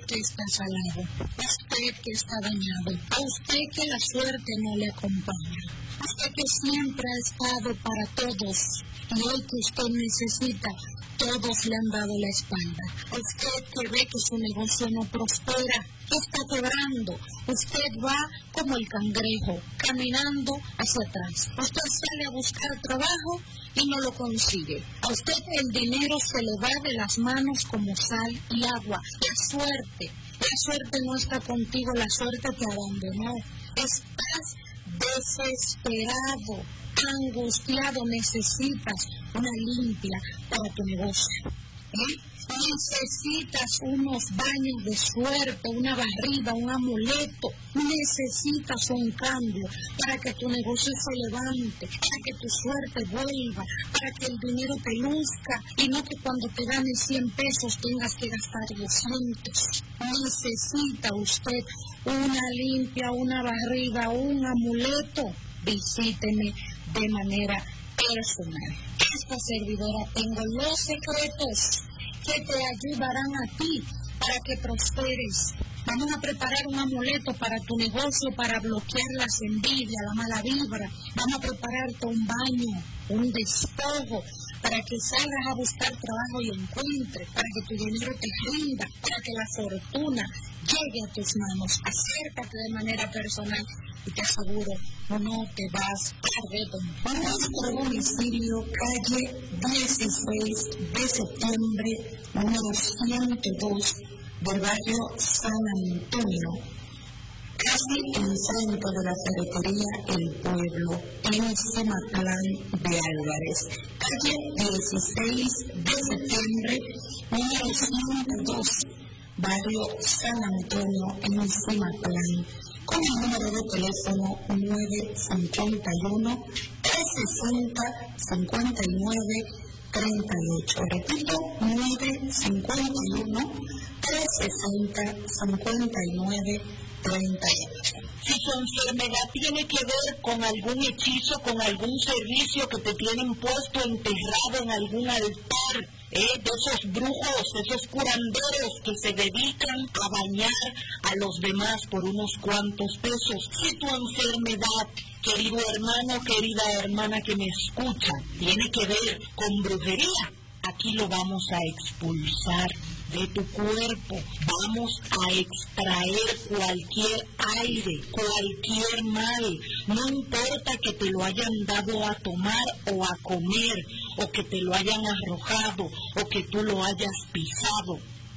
que está salado, usted que está dañado, a usted que la suerte no le acompaña, usted que siempre ha estado para todos y hoy que usted necesita, todos le han dado la espalda. Usted que ve que su negocio no prospera, que está quebrando, usted va como el cangrejo, caminando hacia atrás. Usted sale a buscar trabajo y no lo consigue. A usted el dinero se le va de las manos como sal y agua. La suerte no está contigo, la suerte te abandonó. Estás desesperado, angustiado, necesitas una limpia para tu negocio. Necesitas unos baños de suerte, una barrida, un amuleto. Necesitas un cambio para que tu negocio se levante, para que tu suerte vuelva, para que el dinero te luzca y no que cuando te ganes 100 pesos tengas que gastar 200. Necesita usted una limpia, una barrida, un amuleto. Visíteme de manera personal. Esta servidora tengo los secretos que te ayudarán a ti para que prosperes. Vamos a preparar un amuleto para tu negocio, para bloquear las envidias, la mala vibra. Vamos a prepararte un baño, un despojo, para que salgas a buscar trabajo y encuentres, para que tu dinero te rinda, para que la fortuna llegue a tus manos. Acércate de manera personal y te aseguro, no te vas a arrepentir. Nuestro domicilio, calle 16 de septiembre, número 102, del barrio San Antonio, casi enfrente de la ferretería El Pueblo, en Cimatlán de Álvarez. Calle 16 de septiembre, número 102, barrio San Antonio, en Cimatlán, con el número de teléfono 951 360 59 38. Repito, 951 360 59 38. Si su enfermedad tiene que ver con algún hechizo, con algún servicio que te tienen puesto enterrado en algún altar, de esos brujos, esos curanderos que se dedican a bañar a los demás por unos cuantos pesos. Si tu enfermedad, querido hermano, querida hermana que me escucha, tiene que ver con brujería, aquí lo vamos a expulsar de tu cuerpo. Vamos a extraer cualquier aire, cualquier mal. No importa que te lo hayan dado a tomar o a comer, o que te lo hayan arrojado, o que tú lo hayas pisado.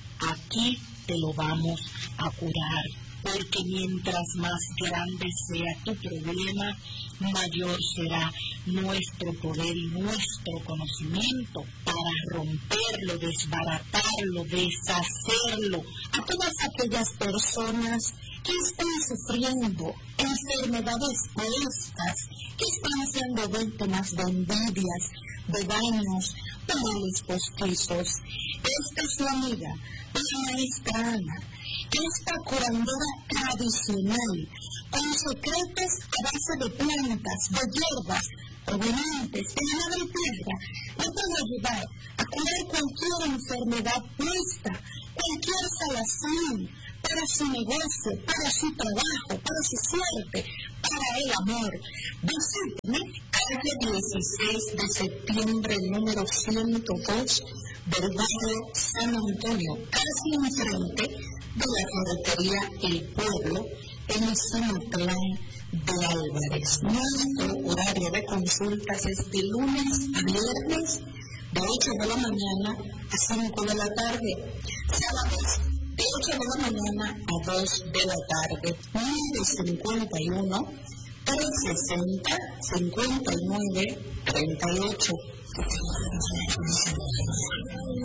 Aquí te lo vamos a curar. Porque mientras más grande sea tu problema, mayor será nuestro poder y nuestro conocimiento para romperlo, desbaratarlo, deshacerlo. A todas aquellas personas que están sufriendo enfermedades molestas, que están siendo víctimas de envidias, de daños, de males postizos. Esta es su amiga, la maestra Ana, esta curandera tradicional, con secretos a base de plantas, de hierbas provenientes de la madre tierra, le puede ayudar a curar cualquier enfermedad puesta, cualquier salazón, para su negocio, para su trabajo, para su suerte, para el amor. Visíteme, calle 16 de septiembre, número 102, del barrio San Antonio, casi enfrente de la ferretería El Pueblo, en Cimatlán de Álvarez. Nuestro horario de consultas es de lunes a viernes, de 8 de la mañana a 5 de la tarde. Sábados, de 8 de la mañana a 2 de la tarde. 951 360 59 38.